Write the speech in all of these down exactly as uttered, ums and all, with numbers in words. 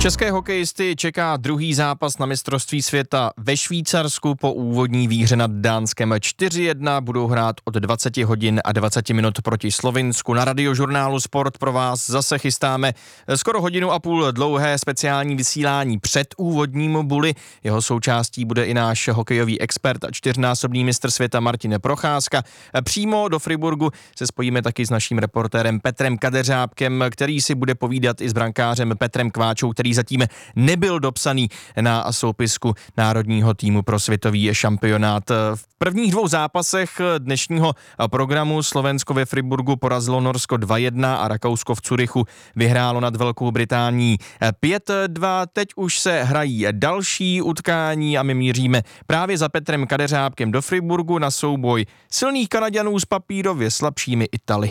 České hokejisty čeká druhý zápas na mistrovství světa ve Švýcarsku po úvodní výhře nad Dánskem čtyři jedna. Budou hrát od dvacet hodin a dvacet minut proti Slovinsku. Na Radiožurnálu Sport pro vás zase chystáme skoro hodinu a půl dlouhé speciální vysílání před úvodním buli. Jeho součástí bude i náš hokejový expert a čtyřnásobný mistr světa Martin Procházka. Přímo do Friburgu se spojíme taky s naším reportérem Petrem Kadeřábkem, který si bude povídat i s brankářem Petrem Kváčou, který zatím nebyl dopsaný na soupisku národního týmu pro světový šampionát. V prvních dvou zápasech dnešního programu Slovensko ve Friburgu porazilo Norsko dva jedna a Rakousko v Curychu vyhrálo nad Velkou Británií pět dva. Teď už se hrají další utkání a my míříme právě za Petrem Kadeřábkem do Friburgu na souboj silných Kanaďanů s papírově slabšími Italy.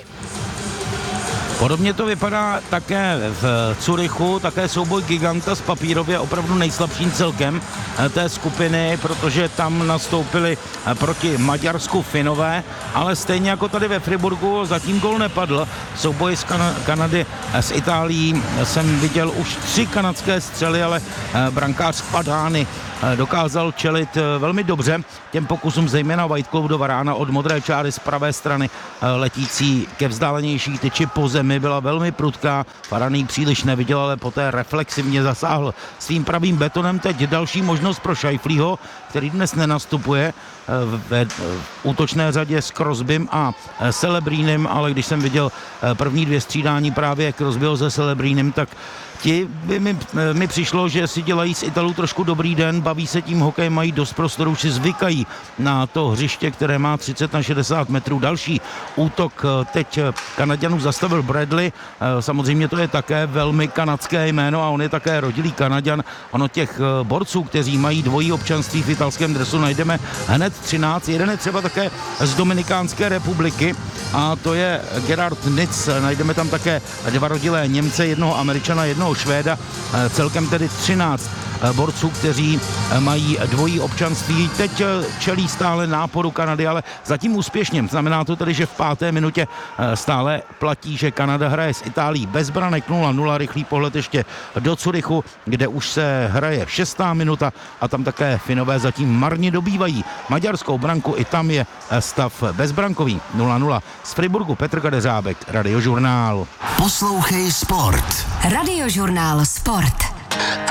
Podobně to vypadá také v Curychu, také souboj giganta s papírově opravdu nejslabším celkem té skupiny, protože tam nastoupili proti Maďarsku Finové, ale stejně jako tady ve Friburgu zatím gól nepadl. Souboj z Kan- Kanady s Itálií jsem viděl už tři kanadské střely, ale brankář Padány dokázal čelit velmi dobře těm pokusům, zejména Whiteclouda Varána od modré čáry z pravé strany letící ke vzdálenější tyči po zemi byla velmi prudká. Varany příliš neviděl, ale poté reflexivně zasáhl svým pravým betonem. Teď další možnost pro Scheifeleho, který dnes nenastupuje ve útočné řadě s Crosbym a Celebrínem, ale když jsem viděl první dvě střídání právě Crosbyho se Celebrínem, tak ti by mi, mi přišlo, že si dělají z Italů trošku dobrý den, baví se tím hokejem, mají dost prostoru, si zvykají na to hřiště, které má třicet na šedesát metrů. Další útok teď Kanaďanů zastavil Bradley, samozřejmě to je také velmi kanadské jméno a on je také rodilý Kanaďan. Ono těch borců, kteří mají dvojí občanství v italském dresu, najdeme hned třináct. Jeden je třeba také z Dominikánské republiky a to je Gerard Nitz. Najdeme tam také dva rodilé Němce, jednoho Američana, jednoho Švéda, celkem tedy třináct borců, kteří mají dvojí občanství. Teď čelí stále náporu Kanady, ale zatím úspěšně. Znamená to tedy, že v páté minutě stále platí, že Kanada hraje s Itálií bez branek nula nula. Rychlý pohled ještě do Curychu, kde už se hraje šestá minuta a tam také Finové zatím marně dobývají maďarskou branku. I tam je stav bezbrankový nula nula. Z Friburgu Petr Kadeřábek, Radiožurnál. Poslouchej Sport. Radiožurnál Sport.